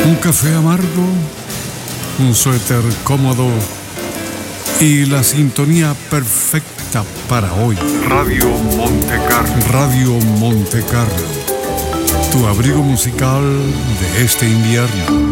Un café amargo, un suéter cómodo y la sintonía perfecta para hoy. Radio Monte Carlo. Radio Monte Carlo. Tu abrigo musical de este invierno.